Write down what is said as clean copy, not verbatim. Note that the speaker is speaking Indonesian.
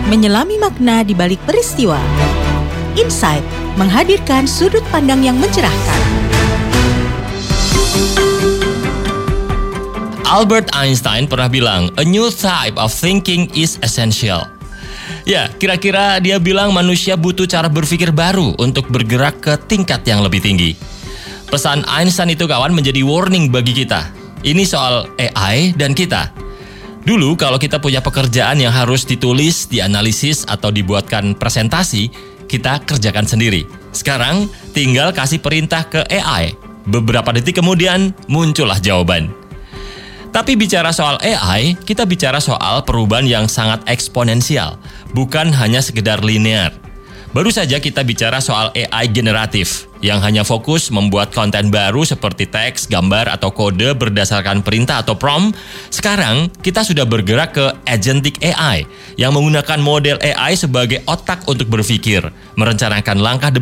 menyelami makna di balik peristiwa. Insight menghadirkan sudut pandang yang mencerahkan. Albert Einstein pernah bilang, "A new type of thinking is essential." Ya, kira-kira dia bilang manusia butuh cara berpikir baru untuk bergerak ke tingkat yang lebih tinggi. Pesan Einstein itu kawan menjadi warning bagi kita. Ini soal AI dan kita. Dulu kalau kita punya pekerjaan yang harus ditulis, dianalisis, atau dibuatkan presentasi, kita kerjakan sendiri. Sekarang tinggal kasih perintah ke AI. Beberapa detik kemudian muncullah jawaban. Tapi bicara soal AI, kita bicara soal perubahan yang sangat eksponensial, bukan hanya sekedar linear. Baru saja kita bicara soal AI generatif, yang hanya fokus membuat konten baru seperti teks, gambar, atau kode berdasarkan perintah atau prompt. Sekarang, kita sudah bergerak ke agentic AI, yang menggunakan model AI sebagai otak untuk berpikir, merencanakan langkah demi